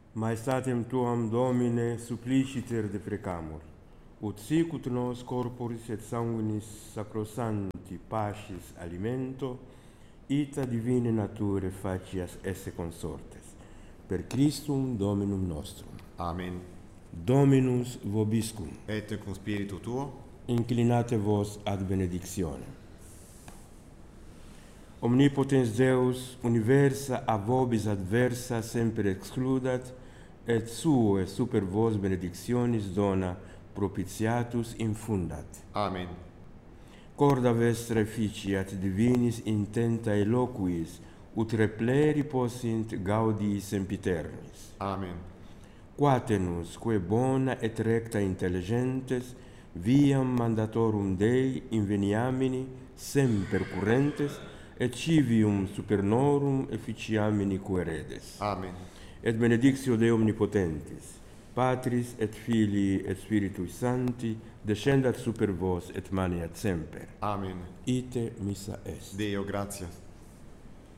Maestatem tuam Domine suppliciter deprecamur, ut sic ut nos corporis et sanguinis sacrosanti pacis alimento, ita divine nature facias esse consortes. Per Christum Dominum nostrum. Amen. Dominus vobiscum. Et cum spiritu tuo, Inclinate vos ad benedictionem. Omnipotens Deus, universa a vobis adversa semper excludat, et sue super vos benedictionis dona propitiatus infundat. Amen. Corda vestra efficiat divinis intenta eloquis, ut repleri possint gaudii sempiternis. Amen. Quatenus, quae bona et recta intelligentes, viam mandatorum Dei inveniamini semper currentes, et civium supernorum efficiamini queredes. Amen. Et benedictio Dei omnipotentis, Patris et Filii et Spiritui Sancti, descendat super vos et maneat semper. Amen. Ite missa est. Deo gratias.